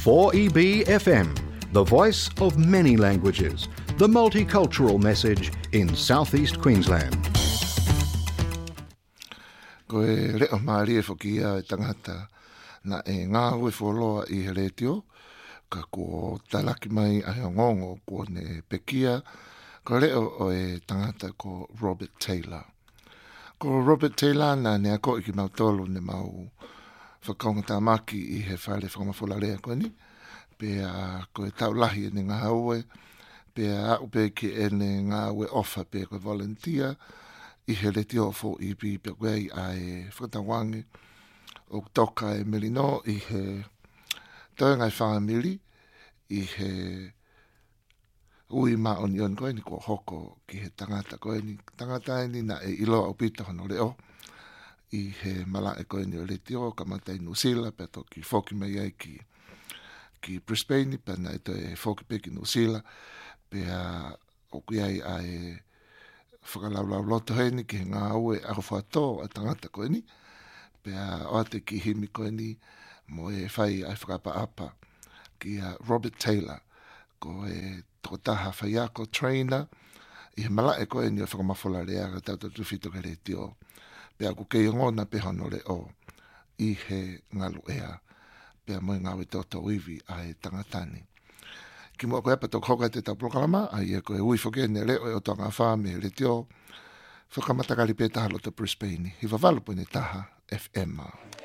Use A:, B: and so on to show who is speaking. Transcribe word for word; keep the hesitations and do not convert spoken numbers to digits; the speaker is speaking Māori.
A: four E B F M, the voice of many languages, the multicultural message in southeast Queensland.
B: Ko e reo maari e whakia e tangata na e ngā ue wholoa i he retio, ka ko talaki mai a hea ngongo ko ne pekia, ko reo o e tangata ko Robert Taylor. Ko Robert Taylor na nea ko i ki mau tolu ne mau whakaunga tāmaki i he whare whakamawhola rea koe ni, pe a ko e taulahi e ne ngā haue, pe a upe ki e ne ngā ue ofa pe koe volunteer, i he reti o fo i pi pe wei a e whakatawangi o toka e melino i he taungai whaamiri i he ui ma on ion koe ni ko hoko ki he tangata koe ni tangata e ni na e ilo au pita hono reo i he mala e koe ni o reti o kamatai Nusila pe to ki whoki mai ai ki ki Brisbane pe na e to e whoki pe ki Nusila pe a o kui ai a e whakalaulau loto hei ni ki he ngā ue a whato a tangata koe ni, pe a oate ki himi koe ni mo e whai ai whakapa apa ki a Robert Taylor, ko e tokotaha whaiako trainer, i he mala e koe ni o whakamawhola rea ka tauta tuwhito ke re tio, pe a ku kei ngona pe hono re o i he ngalu ea, pe a moe ngāwe toto iwi a e tangatani. Ki mua koe pato koka te tau proklama, a ia koe ui whoke ne reo e o tonga whame re tio, whakamatakari pe taha lo te Brisbane, hi wawalo po ne taha F M.